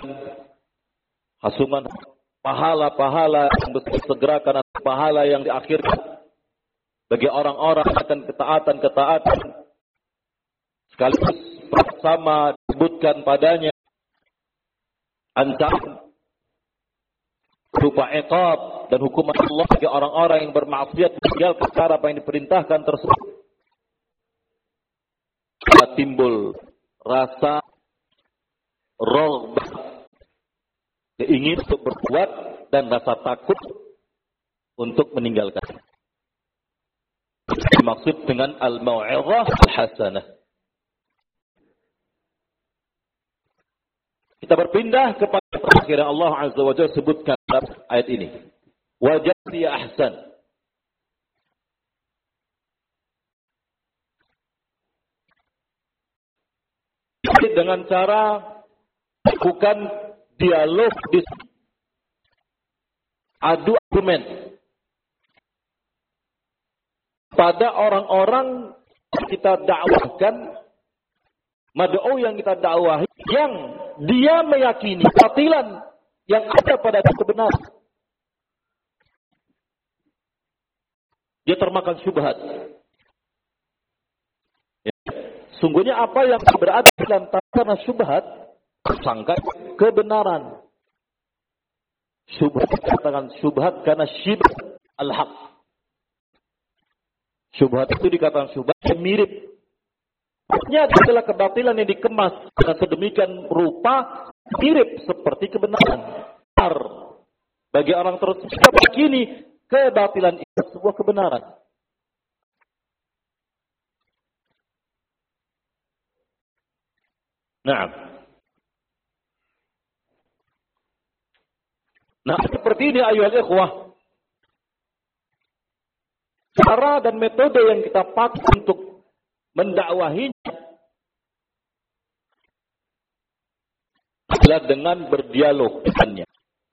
hasuman pahala-pahala yang bersegerakan atau pahala yang diakhirkan bagi orang-orang akan ketaatan-ketaatan. Sekaligus bersama disebutkan padanya ancaman berupa iqab dan hukuman Allah bagi orang-orang yang bermaksiat meninggalkan perkara apa yang diperintahkan tersebut. Timbul rasa raghbah, ingin untuk berbuat dan rasa takut untuk meninggalkan. Dimaksud dengan al-mau'izah al-hasanah. Kita berpindah kepada terakhir yang Allah Azza wa Jalla sebutkan dalam ayat ini. Wajati ahsan. Dengan cara bukan dialog, adu argumen pada orang-orang kita dakwahkan, mad'u yang kita dakwahi, yang dia meyakini kebatilan yang ada pada kebenaran. Dia termakan syubhat. Sungguhnya apa yang berada dalam karena syubhat, sangka kebenaran. Syubhat dikatakan syubhat karena syibh al-haq. Syubhat itu dikatakan syubhat yang mirip. Artinya adalah kebatilan yang dikemas dengan sedemikian rupa mirip seperti kebenaran. Bagi orang tersebut begini, kebatilan itu sebuah kebenaran. Nah, seperti ini ayuhal ikhwah. Cara dan metode yang kita pakai untuk mendakwahinya adalah dengan berdialog dengannya.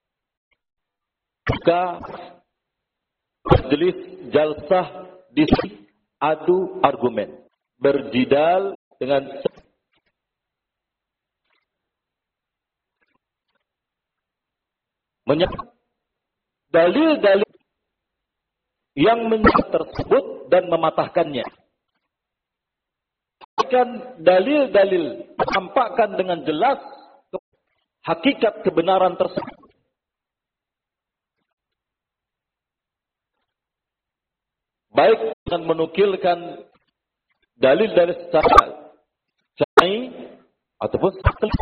Jika majelis jalsah diskusi adu argumen, berjidal dengan dalil-dalil yang menyebut tersebut dan mematahkannya. Dalil-dalil menampakkan dengan jelas hakikat kebenaran tersebut. Baik dengan menukilkan dalil-dalil secara syar'i ataupun akli.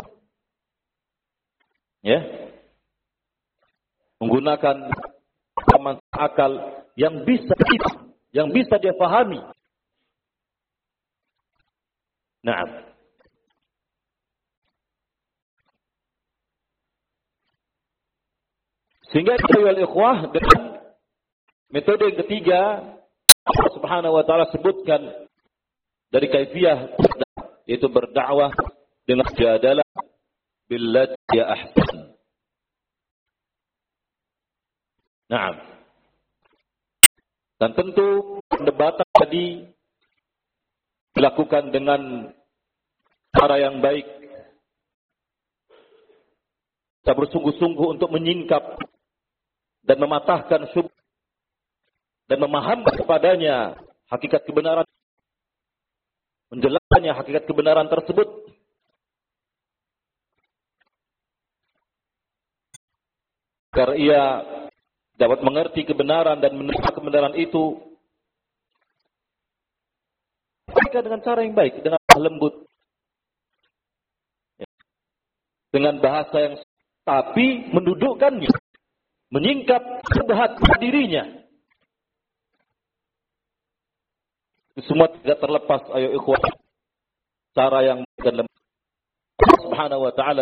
Menggunakan pemahaman akal yang bisa dia pahami. Sehingga ayuhal ikhwah, dengan metode yang ketiga Allah Subhanahu wa taala sebutkan dari kaifiyah, yaitu berdakwah dengan jadalah billati ya ahsan. Dan tentu perdebatan tadi dilakukan dengan cara yang baik. Kita bersungguh-sungguh untuk menyingkap dan mematahkan syubhat dan memahamkan kepadanya hakikat kebenaran, menjelaskannya hakikat kebenaran tersebut. Agar ia dapat mengerti kebenaran dan menerima kebenaran itu dengan cara yang baik, dengan lembut, dengan bahasa yang tapi mendudukkannya, menyingkap syubhat dirinya. Semua tidak terlepas, ayo ikhwan, cara yang dan lembut. Subhanahu wa ta'ala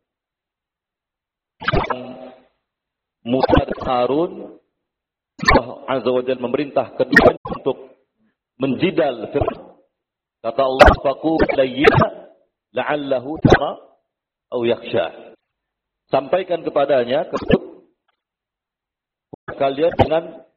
Musa dan Harun, Allah Azza wa Jalla memerintah keduanya untuk menjidal Fir'aun. Kata Allah, faqul layyina la'allahu tara au yakhsha. Sampaikan kepadanya kalian dengan